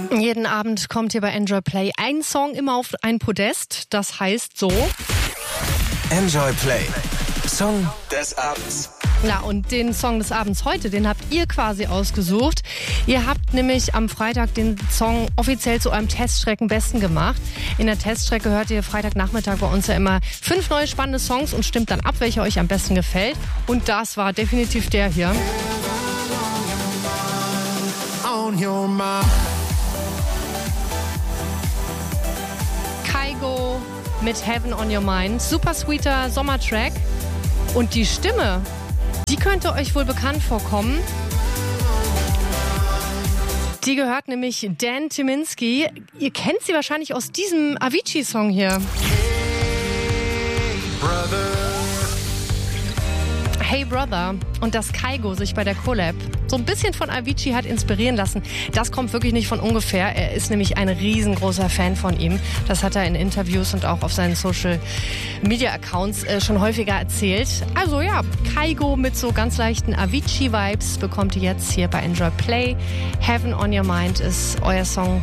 Jeden Abend kommt hier bei Enjoy Play ein Song immer auf ein Podest. Das heißt so. Enjoy Play. Song des Abends. Ja, und den Song des Abends heute, den habt ihr quasi ausgesucht. Ihr habt nämlich am Freitag den Song offiziell zu eurem Teststreckenbesten gemacht. In der Teststrecke hört ihr Freitagnachmittag bei uns ja immer 5 neue spannende Songs und stimmt dann ab, welcher euch am besten gefällt. Und das war definitiv der hier. Kygo mit Heaven on Your Mind. Super sweeter Sommertrack. Und die Stimme, die könnte euch wohl bekannt vorkommen. Die gehört nämlich Dan Tyminski. Ihr kennt sie wahrscheinlich aus diesem Avicii-Song hier. Hey Brother. Und dass Kygo sich bei der Collab so ein bisschen von Avicii hat inspirieren lassen, das kommt wirklich nicht von ungefähr. Er ist nämlich ein riesengroßer Fan von ihm. Das hat er in Interviews und auch auf seinen Social-Media-Accounts schon häufiger erzählt. Also ja, Kygo mit so ganz leichten Avicii-Vibes bekommt ihr jetzt hier bei Enjoy Play. Heaven on Your Mind ist euer Song